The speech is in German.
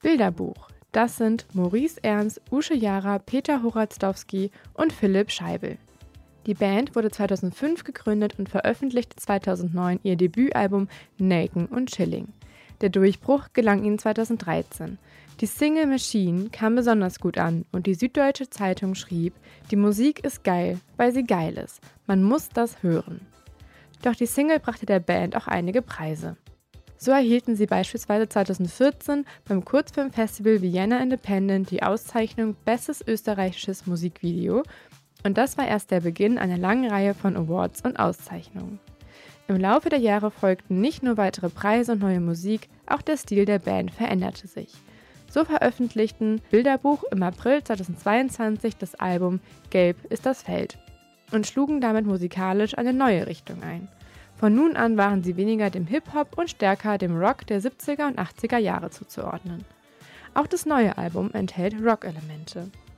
Bilderbuch. Das sind Maurice Ernst, Usche Jara, Peter Horazdowski und Philipp Scheibel. Die Band wurde 2005 gegründet und veröffentlichte 2009 ihr Debütalbum Nelken und Chilling. Der Durchbruch gelang ihnen 2013. Die Single Machine kam besonders gut an und die Süddeutsche Zeitung schrieb, die Musik ist geil, weil sie geil ist. Man muss das hören. Doch die Single brachte der Band auch einige Preise. So erhielten sie beispielsweise 2014 beim Kurzfilmfestival Vienna Independent die Auszeichnung Bestes österreichisches Musikvideo und das war erst der Beginn einer langen Reihe von Awards und Auszeichnungen. Im Laufe der Jahre folgten nicht nur weitere Preise und neue Musik, auch der Stil der Band veränderte sich. So veröffentlichten Bilderbuch im April 2022 das Album Gelb ist das Feld und schlugen damit musikalisch eine neue Richtung ein. Von nun an waren sie weniger dem Hip-Hop und stärker dem Rock der 70er und 80er Jahre zuzuordnen. Auch das neue Album enthält Rock-Elemente.